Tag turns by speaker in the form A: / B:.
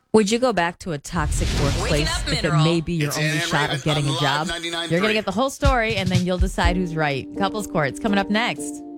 A: Would you go back to a toxic workplace
B: up,
A: if it
B: Mineral.
A: may be your
C: It's
A: only
C: in and
A: shot of
C: Raven
A: getting
C: on
A: a job?
C: Live 99.3.
A: You're going to get the whole story, and then you'll decide who's right. Couples Court's coming up next.